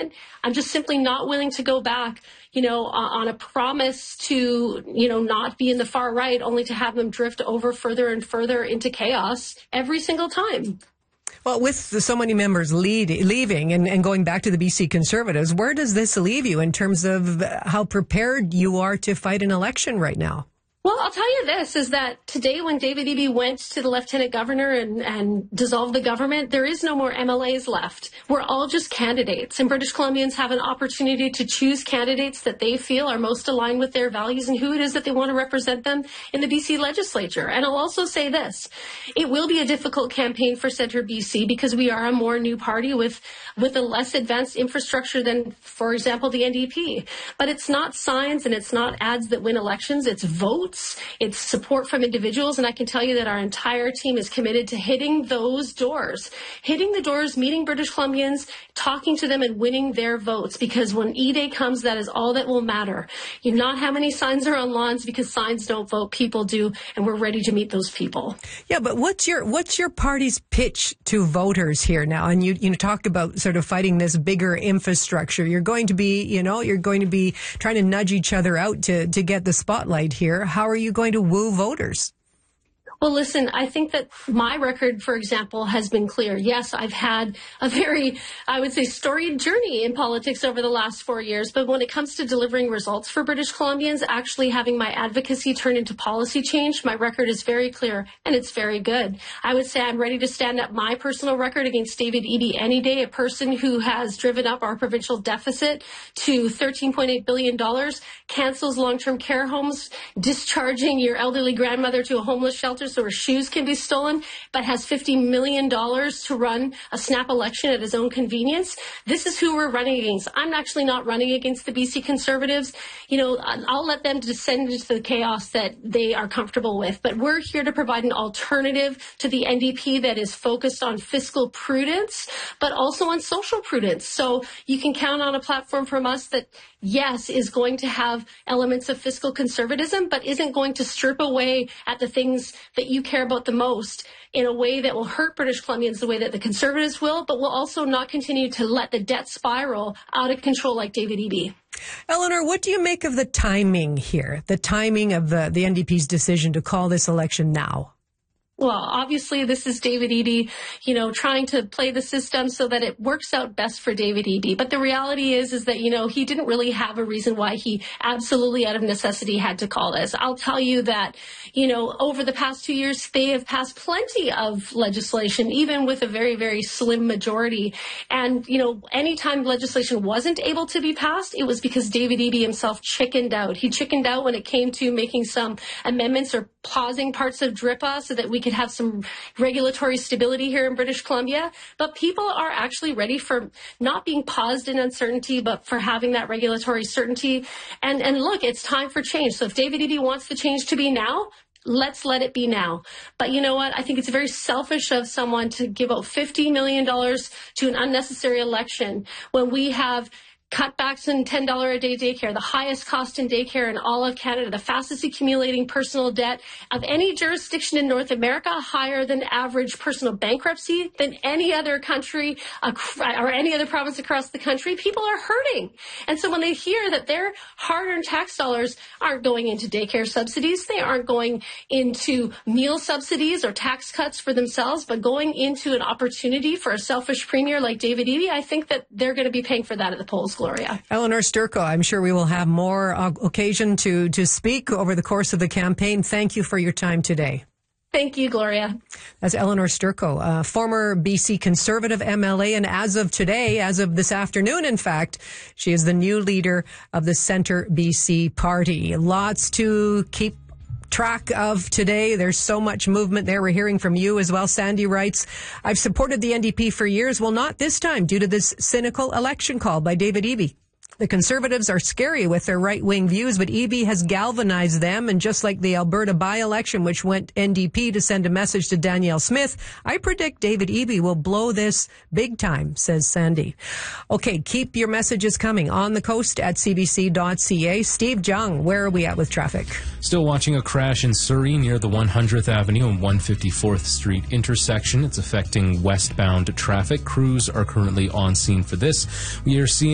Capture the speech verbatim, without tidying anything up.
government. I'm just simply not willing to go back, you know, on a promise to, you know, not be in the far right, only to have them drift over further and further into chaos every single time. Well, with the, so many members lead, leaving and, and going back to the B C Conservatives, where does this leave you in terms of how prepared you are to fight an election right now? Well, I'll tell you this, is that today when David Eby went to the Lieutenant Governor and, and dissolved the government, there is no more M L As left. We're all just candidates, and British Columbians have an opportunity to choose candidates that they feel are most aligned with their values and who it is that they want to represent them in the B C legislature. And I'll also say this, it will be a difficult campaign for Centre B C because we are a more new party with, with a less advanced infrastructure than, for example, the N D P. But it's not signs and it's not ads that win elections, it's votes. It's support from individuals, and I can tell you that our entire team is committed to hitting those doors, hitting the doors, meeting British Columbians, talking to them and winning their votes, because when E-Day comes, that is all that will matter. You not how many signs are on lawns, because signs don't vote, people do, and we're ready to meet those people. Yeah, but what's your what's your party's pitch to voters here now? And you you talk about sort of fighting this bigger infrastructure. You're going to be, you know, you're going to be trying to nudge each other out to, to get the spotlight here. How are you going to woo voters? Well, listen, I think that my record, for example, has been clear. Yes, I've had a very, I would say, storied journey in politics over the last four years. But when it comes to delivering results for British Columbians, actually having my advocacy turn into policy change, my record is very clear and it's very good. I would say I'm ready to stand up my personal record against David Eby any day, a person who has driven up our provincial deficit to thirteen point eight billion dollars, cancels long-term care homes, discharging your elderly grandmother to a homeless shelter so her shoes can be stolen, but has fifty million dollars to run a snap election at his own convenience. This is who we're running against. I'm actually not running against the B C Conservatives. You know, I'll let them descend into the chaos that they are comfortable with. But we're here to provide an alternative to the N D P that is focused on fiscal prudence, but also on social prudence. So you can count on a platform from us that, yes, is going to have elements of fiscal conservatism, but isn't going to strip away at the things that you care about the most in a way that will hurt British Columbians the way that the Conservatives will, but will also not continue to let the debt spiral out of control like David Eby. Eleanor, what do you make of the timing here, the timing of the, the N D P's decision to call this election now? Well, obviously, this is David Eby, you know, trying to play the system so that it works out best for David Eby. But the reality is, is that, you know, he didn't really have a reason why he absolutely out of necessity had to call this. I'll tell you that, you know, over the past two years, they have passed plenty of legislation, even with a very, very slim majority. And, you know, anytime legislation wasn't able to be passed, it was because David Eby himself chickened out. He chickened out when it came to making some amendments or pausing parts of D R I P A so that we could have some regulatory stability here in British Columbia. But people are actually ready for not being paused in uncertainty, but for having that regulatory certainty. And, and look, it's time for change. So if David Eby wants the change to be now, let's let it be now. But you know what? I think it's very selfish of someone to give out fifty million dollars to an unnecessary election when we have cutbacks in ten dollars a day daycare, the highest cost in daycare in all of Canada, the fastest accumulating personal debt of any jurisdiction in North America, higher than average personal bankruptcy than any other country or any other province across the country. People are hurting. And so when they hear that their hard-earned tax dollars aren't going into daycare subsidies, they aren't going into meal subsidies or tax cuts for themselves, but going into an opportunity for a selfish premier like David Eby, I think that they're going to be paying for that at the polls, Gloria. Eleanor Sturko, I'm sure we will have more uh, occasion to, to speak over the course of the campaign. Thank you for your time today. Thank you, Gloria. That's Eleanor Sturko, uh, former B C Conservative M L A, and as of today, as of this afternoon, in fact, she is the new leader of the Centre B C Party. Lots to keep track of today. There's so much movement there. We're hearing from you as well. Sandy writes, I've supported the N D P for years. Well, not this time due to this cynical election call by David Eby. The Conservatives are scary with their right-wing views, but Eby has galvanized them. And just like the Alberta by-election, which went N D P to send a message to Danielle Smith, I predict David Eby will blow this big time, says Sandy. Okay, keep your messages coming on the coast at c b c dot c a. Steve Jung, where are we at with traffic? Still watching a crash in Surrey near the one hundredth Avenue and one hundred fifty-fourth Street intersection. It's affecting westbound traffic. Crews are currently on scene for this. We are seeing